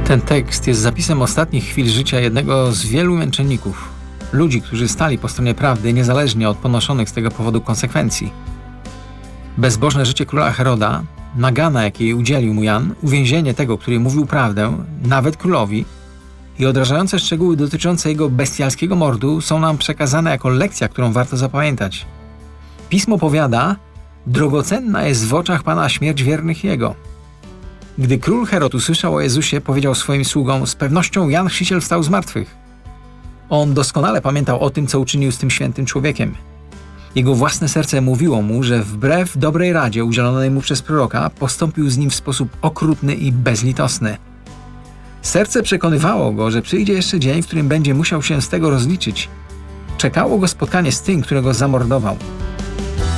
Ten tekst jest zapisem ostatnich chwil życia jednego z wielu męczenników. Ludzi, którzy stali po stronie prawdy niezależnie od ponoszonych z tego powodu konsekwencji. Bezbożne życie króla Heroda, nagana, jakiej udzielił mu Jan, uwięzienie tego, który mówił prawdę, nawet królowi, i odrażające szczegóły dotyczące jego bestialskiego mordu są nam przekazane jako lekcja, którą warto zapamiętać. Pismo powiada, drogocenna jest w oczach Pana śmierć wiernych Jego. Gdy król Herod usłyszał o Jezusie, powiedział swoim sługom, z pewnością Jan Chrzciciel wstał z martwych. On doskonale pamiętał o tym, co uczynił z tym świętym człowiekiem. Jego własne serce mówiło mu, że wbrew dobrej radzie udzielonej mu przez proroka, postąpił z nim w sposób okrutny i bezlitosny. Serce przekonywało go, że przyjdzie jeszcze dzień, w którym będzie musiał się z tego rozliczyć. Czekało go spotkanie z tym, którego zamordował.